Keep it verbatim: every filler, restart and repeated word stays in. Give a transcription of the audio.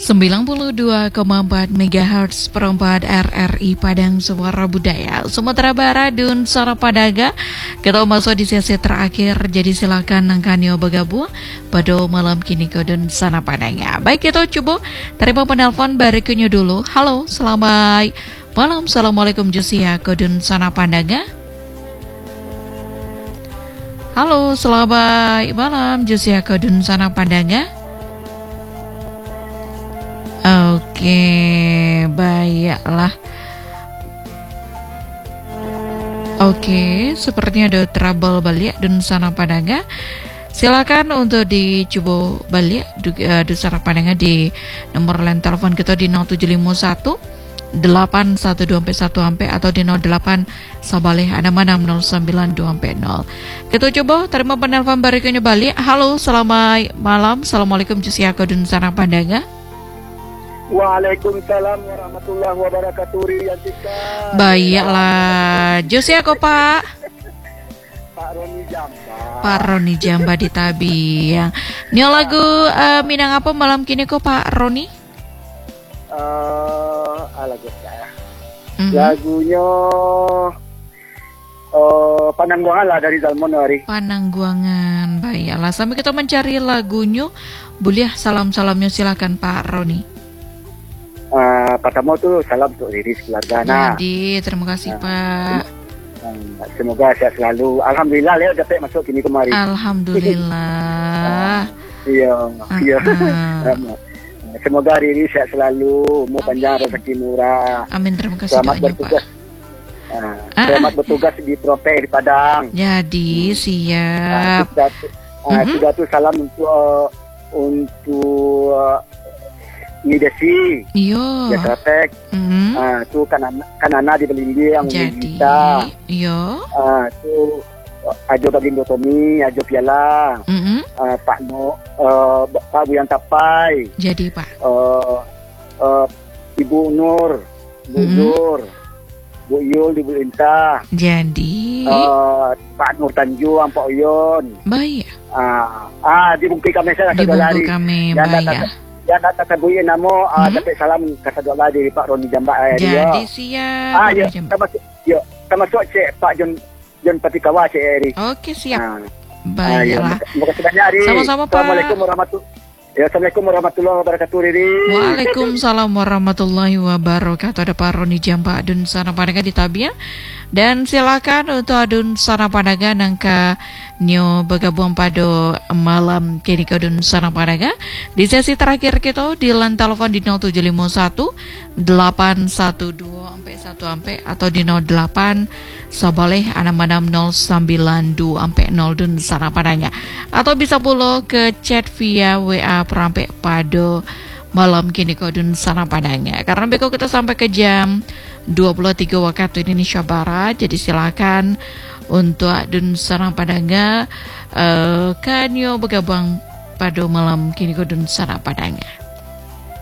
sembilan puluh dua koma empat megahertz perempat R R I Padang Suara Budaya Sumatera Barat dan Suara Padaga. Kita masuk di sesi terakhir, jadi silakan nangkanyo bergabung pada malam kini kau dan sana padanya. Baik, kita coba terima penelpon berikutnya dulu. Halo, selamat malam. Assalamualaikum Josia kau dan sana padaga. Halo, selamat malam Josia kau dan sana padaga. Oke, baiklah. Oke, sepertinya ada trouble balik dan sana padaga. Silakan untuk dicoba balik di sana padaga di nomor line telepon kita di nol tujuh lima satu delapan satu dua satu atau di nol delapan sabaleh ada mana nol sembilan dua nol. Kita coba terima penelpon berikutnya balik. Halo, selamat malam. Assalamualaikum Jusiako dan sana padaga. Waalaikumsalam warahmatullahi wabarakatuh. Riantika. Baiklah, Josia kok Pak? Pak Roni Jamba. Pak Roni Jamba di Tabiang. Ini lagu uh, Minang apa malam kini kok Pak Roni? Uh, ah, lagu saya. Mm-hmm. Lagunya uh, Panangguangan lah dari Zalmon hari. Panangguangan. Baiklah, sambil kita mencari lagunya, boleh salam-salamnya silakan Pak Roni. Uh, pertama tuh salam untuk Riris keluarga. Jadi terima kasih uh, Pak. Uh, semoga sehat selalu. Alhamdulillah Leo dapat masuk kini kemari. Alhamdulillah. Iya, uh, iya. Uh. Semoga Riris sehat selalu, umur panjang, rezeki murah. Amin, terima kasih selamat doanya, bertugas. Pak. Uh, selamat uh, bertugas di Propek di Padang. Jadi siap. Uh, sudah, uh, mm-hmm. sudah tuh salam untuk uh, untuk uh, Ngidesi, iya, ya Propek, mm-hmm. uh, tu kan kan anak di Belindi yang kita, iya, uh, tu ajo bagindo Tommy, ajo piala, mm-hmm. uh, Pak No, uh, Pak Buyan Tapai, jadi Pak, uh, uh, Ibu Nur, Bu mm-hmm. Nur, Bu Yul, Ibu Inta, jadi, uh, Pak Nur Tanjung, Pak Oyon, baik, ah, ah di bungki kami saya di bungki kami, baik. Ya, nak tabuin namo, ah, dapat salam kata doa dari Pak Roni Jamba. Jadi siap. Ah, ya, termasuk, ya, termasuk cek Pak John John Patikawa cek Eri. Oke, siap. Ah, baiklah. Terima kasih banyak Eri. Sama-sama Pak. Assalamualaikum warahmatullahi. Ya, Assalamualaikum warahmatullahi wabarakatuh Eri. Waalaikumsalam warahmatullahi wabarakatuh. Ada Pak Roni Jamba adun sana padaga di Tabia. Dan silakan untuk adun sana padaga nangka nyo bergabung pada malam kini kadun sana padaga di sesi terakhir kita di line telepon di nol tujuh lima satu delapan satu dua satu atau di nol delapan sabaleh enam enam nol sembilan dua nol dan sana padanya, atau bisa pula ke chat via W A perampe pada malam kini kadun sana padanya, karena besok kita sampai ke jam dua puluh tiga waktu Indonesia Barat. Jadi silakan untuk adun sarang padanga uh, kanyo bergabung pada malam kini kodun sarang padanga.